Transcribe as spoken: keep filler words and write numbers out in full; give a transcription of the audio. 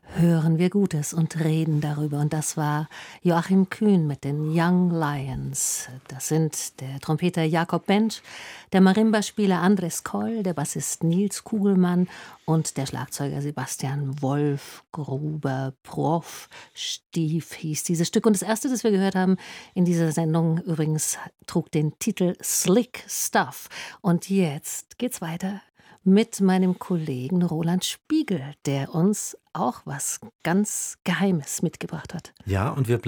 hören wir Gutes und reden darüber. Und das war Joachim Kühn mit den Young Lions. Das sind der Trompeter Jakob Bench, der Marimbaspieler Andres Koll, der Bassist Nils Kugelmann und der Schlagzeuger Sebastian Wolf Gruber. Prof Stief hieß dieses Stück. Und das erste, das wir gehört haben in dieser Sendung übrigens, trug den Titel Slick Stuff. Und jetzt geht's weiter mit meinem Kollegen Roland Spiegel, der uns auch was ganz Geheimes mitgebracht hat. Ja, und wir